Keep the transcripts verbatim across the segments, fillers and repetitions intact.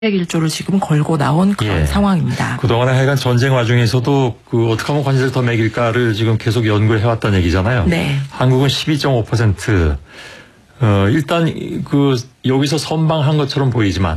삼백일 조를 지금 걸고 나온 그런 예. 상황입니다. 그동안에 하여간 전쟁 와중에서도 그 어떻게 하면 관세를 더 매길까를 지금 계속 연구를 해왔다는 얘기잖아요. 네. 한국은 십이 점 오 퍼센트. 어, 일단 그 여기서 선방한 것처럼 보이지만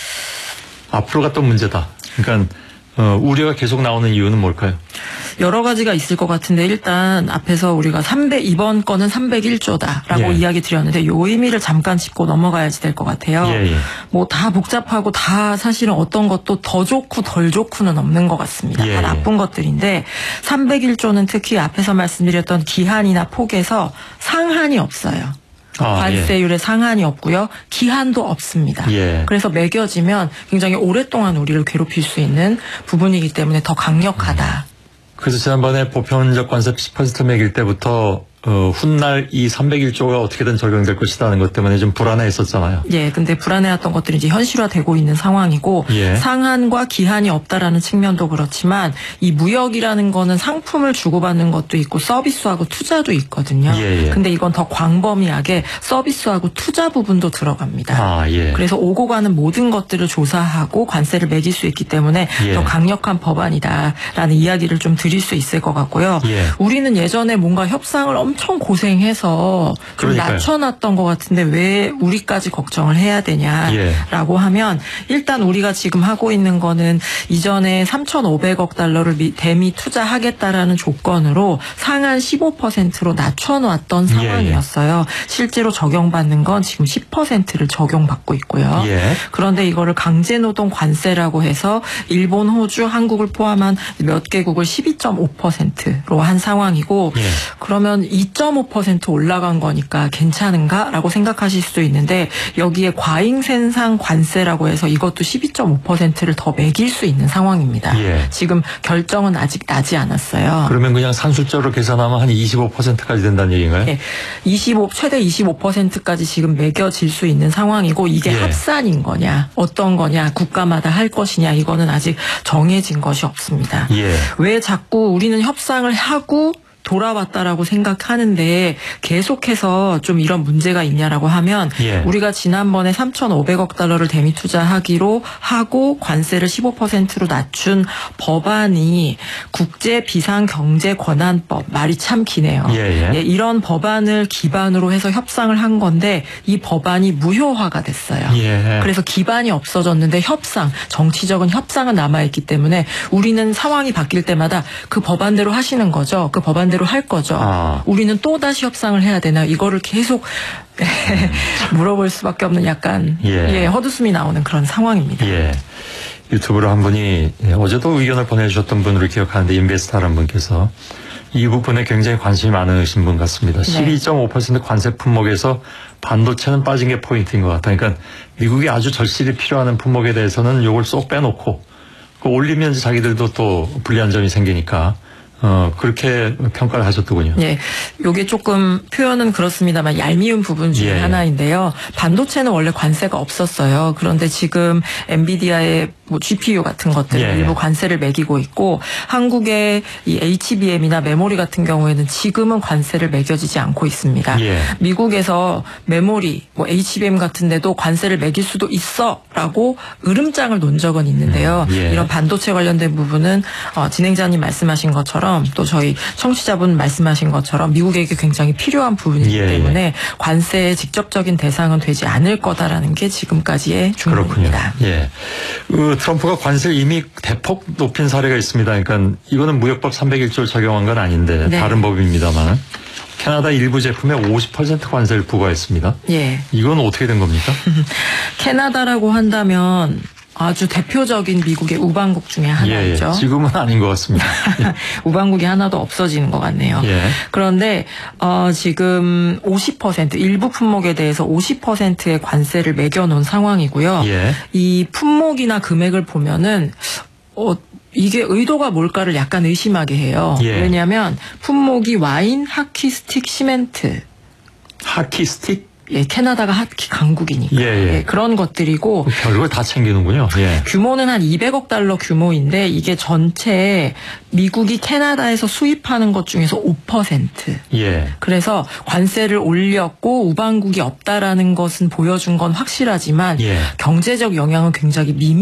앞으로가 또 문제다. 그러니까 어, 우려가 계속 나오는 이유는 뭘까요? 여러 가지가 있을 것 같은데 일단 앞에서 우리가 삼백 이번 건은 삼백일 조다라고 예. 이야기 드렸는데 요 의미를 잠깐 짚고 넘어가야지 될 것 같아요. 예, 예. 뭐 다 복잡하고 다 사실은 어떤 것도 더 좋고 덜 좋고는 없는 것 같습니다. 예, 다 나쁜 예. 것들인데 삼백일 조는 특히 앞에서 말씀드렸던 기한이나 폭에서 상한이 없어요. 아, 관세율에 예. 상한이 없고요. 기한도 없습니다. 예. 그래서 매겨지면 굉장히 오랫동안 우리를 괴롭힐 수 있는 부분이기 때문에 더 강력하다. 그래서 지난번에 보편적 관세 십 퍼센트 매길 때부터 어, 훗날 이 삼백일 조가 어떻게든 적용될 것이라는 것 때문에 좀 불안해했었잖아요. 예, 근데 불안해했던 것들이 이제 현실화되고 있는 상황이고 예. 상한과 기한이 없다라는 측면도 그렇지만 이 무역이라는 거는 상품을 주고받는 것도 있고 서비스하고 투자도 있거든요. 예, 예. 근데 이건 더 광범위하게 서비스하고 투자 부분도 들어갑니다. 아, 예. 그래서 오고 가는 모든 것들을 조사하고 관세를 매길 수 있기 때문에 예. 더 강력한 법안이다라는 이야기를 좀 드릴 수 있을 것 같고요. 예. 우리는 예전에 뭔가 협상을 엄청 고생해서 좀 그러니까요. 낮춰놨던 것 같은데 왜 우리까지 걱정을 해야 되냐라고 예. 하면 일단 우리가 지금 하고 있는 거는 이전에 삼천오백억 달러를 미, 대미 투자하겠다라는 조건으로 상한 십오 퍼센트로 낮춰놨던 상황이었어요. 예. 실제로 적용받는 건 지금 십 퍼센트를 적용받고 있고요. 예. 그런데 이거를 강제노동 관세라고 해서 일본, 호주, 한국을 포함한 몇 개국을 십이 점 오 퍼센트로 한 상황이고 예. 그러면 이 점 오 퍼센트 올라간 거니까 괜찮은가라고 생각하실 수도 있는데 여기에 과잉생산 관세라고 해서 이것도 십이 점 오 퍼센트를 더 매길 수 있는 상황입니다. 예. 지금 결정은 아직 나지 않았어요. 그러면 그냥 산술적으로 계산하면 한 이십오 퍼센트까지 된다는 얘기인가요? 네. 이십오, 최대 이십오 퍼센트까지 지금 매겨질 수 있는 상황이고 이게 예. 합산인 거냐 어떤 거냐 국가마다 할 것이냐 이거는 아직 정해진 것이 없습니다. 예. 왜 자꾸 우리는 협상을 하고 돌아왔다라고 생각하는데 계속해서 좀 이런 문제가 있냐라고 하면 예. 우리가 지난번에 삼천오백억 달러를 대미 투자하기로 하고 관세를 십오 퍼센트로 낮춘 법안이 국제비상경제권한법 말이 참 기네요. 예, 예. 예, 이런 법안을 기반으로 해서 협상을 한 건데 이 법안이 무효화가 됐어요. 예. 그래서 기반이 없어졌는데 협상, 정치적인 협상은 남아있기 때문에 우리는 상황이 바뀔 때마다 그 법안대로 하시는 거죠. 그 법안대로 할 거죠. 아. 우리는 또 다시 협상을 해야 되나 이거를 계속 물어볼 수밖에 없는 약간 예. 예, 헛웃음이 나오는 그런 상황입니다. 예. 유튜브로 한 분이 어제도 의견을 보내주셨던 분으로 기억하는데 인베스터라는 분께서 이 부분에 굉장히 관심이 많으신 분 같습니다. 네. 십이 점 오 퍼센트 관세 품목에서 반도체는 빠진 게 포인트인 것 같아요. 그러니까 미국이 아주 절실히 필요하는 품목에 대해서는 이걸 쏙 빼놓고 그 올리면 자기들도 또 불리한 점이 생기니까 어, 그렇게 평가를 하셨더군요. 예. 요게 조금 표현은 그렇습니다만 얄미운 부분 중에 예. 하나인데요. 반도체는 원래 관세가 없었어요. 그런데 지금 엔비디아의 뭐 지피유 같은 것들 예. 일부 관세를 매기고 있고 한국의 이 에이치비엠이나 메모리 같은 경우에는 지금은 관세를 매겨지지 않고 있습니다. 예. 미국에서 메모리, 뭐 에이치비엠 같은 데도 관세를 매길 수도 있어라고 으름장을 놓은 적은 있는데요. 음, 예. 이런 반도체 관련된 부분은 어, 진행자님 말씀하신 것처럼 또 저희 청취자분 말씀하신 것처럼 미국에게 굉장히 필요한 부분이기 예, 때문에 예. 관세의 직접적인 대상은 되지 않을 거다라는 게 지금까지의 중론입니다. 예. 그 트럼프가 관세를 이미 대폭 높인 사례가 있습니다. 그러니까 이거는 무역법 삼백일 조를 적용한 건 아닌데 네. 다른 법입니다만 캐나다 일부 제품에 오십 퍼센트 관세를 부과했습니다. 예. 이건 어떻게 된 겁니까? 캐나다라고 한다면 아주 대표적인 미국의 우방국 중에 하나이죠. 예, 예. 지금은 아닌 것 같습니다. 우방국이 하나도 없어지는 것 같네요. 예. 그런데 어, 지금 오십 퍼센트 일부 품목에 대해서 오십 퍼센트의 관세를 매겨놓은 상황이고요. 예. 이 품목이나 금액을 보면은 어, 이게 의도가 뭘까를 약간 의심하게 해요. 예. 왜냐하면 품목이 와인, 하키 스틱, 시멘트. 하키 스틱? 예, 캐나다가 핫 강국이니까 예, 예. 예, 그런 것들이고 별걸 다 챙기는군요. 예. 규모는 한 이백억 달러 규모인데 이게 전체 미국이 캐나다에서 수입하는 것 중에서 오 퍼센트. 예. 그래서 관세를 올렸고 우방국이 없다라는 것은 보여준 건 확실하지만 예. 경제적 영향은 굉장히 미미.